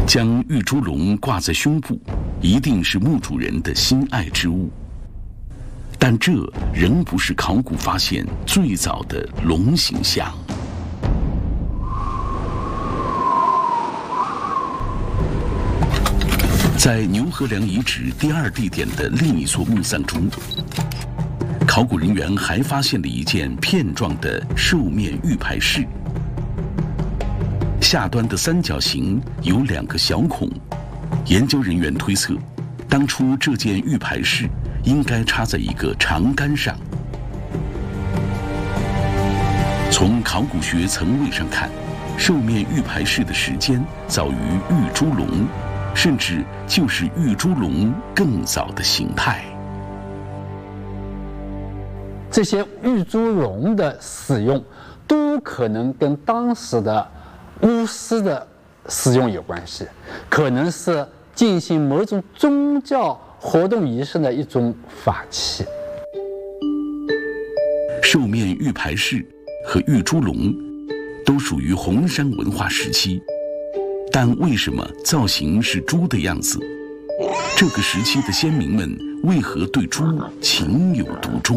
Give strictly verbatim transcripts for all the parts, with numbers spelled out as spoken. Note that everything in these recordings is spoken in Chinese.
将玉猪龙挂在胸部，一定是墓主人的心爱之物。但这仍不是考古发现最早的龙形象。在牛河梁遗址第二地点的另一座墓葬中，考古人员还发现了一件片状的兽面玉牌饰，下端的三角形有两个小孔。研究人员推测，当初这件玉牌饰应该插在一个长杆上。从考古学层位上看，兽面玉牌饰的时间早于玉猪龙，甚至就是玉猪龙更早的形态。 这些玉猪龙的使用，都可能跟当时的巫师的使用有关系，可能是进行某种宗教活动仪式的一种法器。 兽面玉牌饰和玉猪龙都属于红山文化时期，但为什么造型是猪的样子？这个时期的先民们为何对猪情有独钟？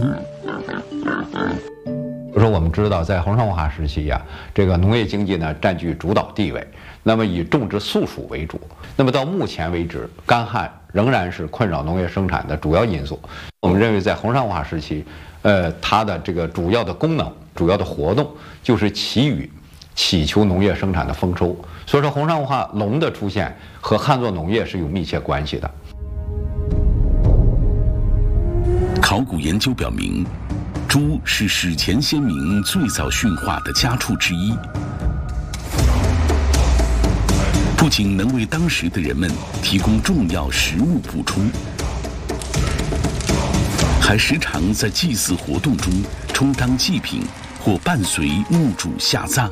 比如说，我们知道在红山文化时期呀、啊，这个农业经济呢占据主导地位，那么以种植粟黍为主。那么到目前为止，干旱仍然是困扰农业生产的主要因素。我们认为，在红山文化时期，呃，它的这个主要的功能、主要的活动就是祈雨，祈求农业生产的丰收。所以说，红山文化龙的出现和汉作农业是有密切关系的。 考古研究表明，猪是史前先民最早驯化的家畜之一，不仅能为当时的人们提供重要食物补充，还时常在祭祀活动中充当祭品或伴随墓主下葬。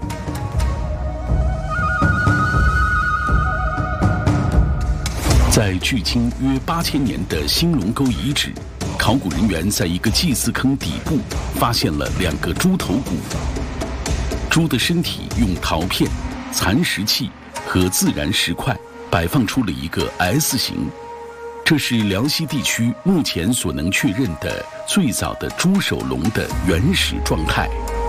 在距今约八千年的兴隆沟遗址，考古人员在一个祭祀坑底部发现了两个猪头骨。猪的身体用陶片、蚕食器和自然石块摆放出了一个 S 型，这是辽西地区目前所能确认的最早的猪首龙的原始状态。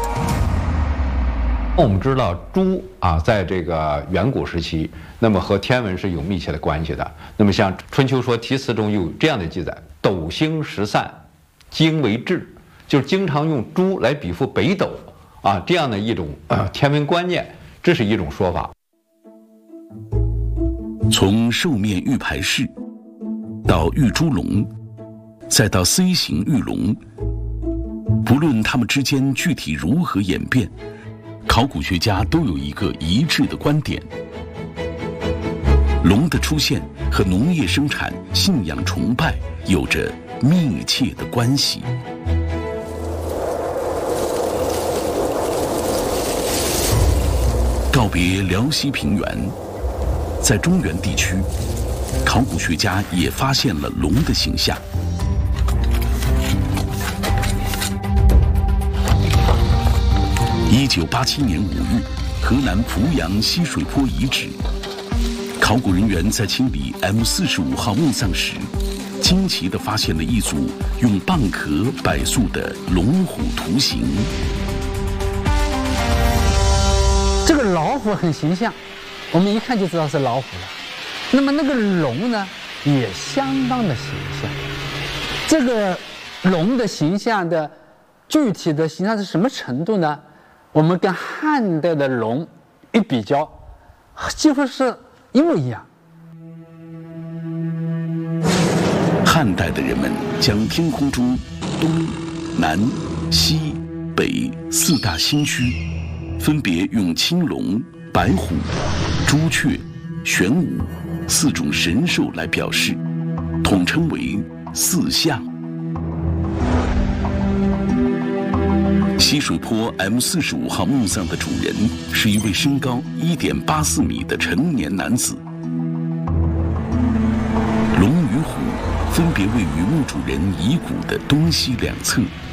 我们知道猪啊，在这个远古时期，那么和天文是有密切的关系的。那么像《春秋说题辞》中有这样的记载：“斗星时散，经为至”，就是经常用猪来比附北斗啊这样的一种呃天文观念，这是一种说法。 从兽面玉牌饰到玉猪龙，再到 C 型玉龙，不论它们之间具体如何演变，考古学家都有一个一致的观点：龙的出现和农业生产、信仰崇拜有着密切的关系。告别辽西平原，在中原地区，考古学家也发现了龙的形象。一九八七年五月，河南濮阳西水坡遗址，考古人员在清理 M 四十五号墓葬时，惊奇地发现了一组用蚌壳摆塑的龙虎图形。 这个老虎很形象，我们一看就知道是老虎了。那么那个龙呢，也相当的形象。这个龙的形象的具体的形象是什么程度呢？我们跟汉代的龙一比较，几乎是一模一样。 汉代的人们将天空中东、南、西、北四大星区，分别用青龙、白虎、朱雀、玄武四种神兽来表示，统称为四象。西水坡 M 四十五号墓葬的主人是一位身高一点八四米的成年男子。龙与虎分别位于墓主人遗骨的东西两侧，